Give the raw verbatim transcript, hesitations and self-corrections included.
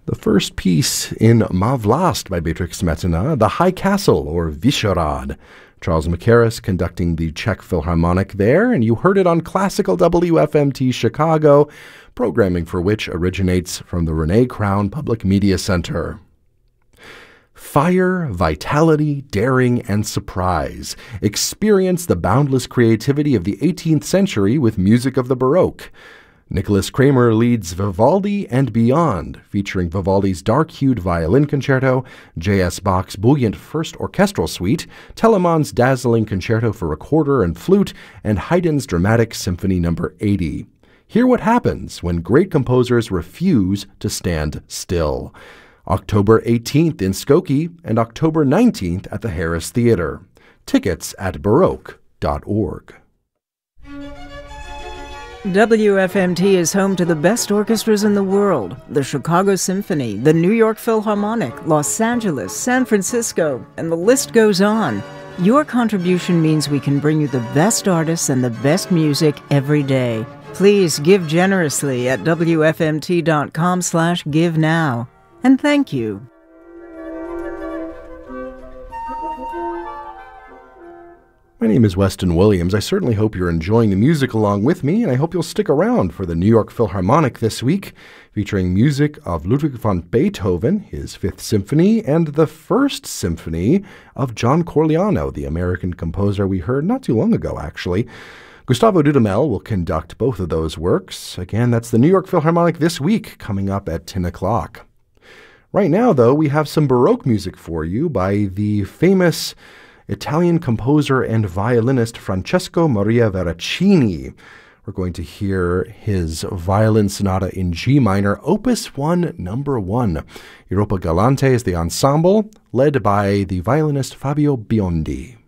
The first piece in Ma Vlast by Beatrix Smetana, The High Castle, or Vyshehirad. Charles Mackerras conducting the Czech Philharmonic there, and you heard it on Classical W F M T Chicago, programming for which originates from the Renee Crown Public Media Center. Fire, vitality, daring, and surprise. Experience the boundless creativity of the eighteenth century with music of the Baroque. Nicholas Kramer leads Vivaldi and Beyond, featuring Vivaldi's dark-hued violin concerto, J S Bach's buoyant First Orchestral Suite, Telemann's dazzling concerto for recorder and flute, and Haydn's dramatic Symphony number eighty. Hear what happens when great composers refuse to stand still. October eighteenth in Skokie and October nineteenth at the Harris Theatre. Tickets at baroque dot org. W F M T is home to the best orchestras in the world. The Chicago Symphony, the New York Philharmonic, Los Angeles, San Francisco, and the list goes on. Your contribution means we can bring you the best artists and the best music every day. Please give generously at W F M T dot com slash give now. And thank you. My name is Weston Williams. I certainly hope you're enjoying the music along with me, and I hope you'll stick around for the New York Philharmonic this week, featuring music of Ludwig van Beethoven, his Fifth Symphony, and the First Symphony of John Corigliano, the American composer we heard not too long ago, actually. Gustavo Dudamel will conduct both of those works. Again, that's the New York Philharmonic this week, coming up at ten o'clock. Right now, though, we have some Baroque music for you by the famous Italian composer and violinist Francesco Maria Veracini. We're going to hear his violin sonata in G minor, Opus one, number one. Europa Galante is the ensemble, led by the violinist Fabio Biondi.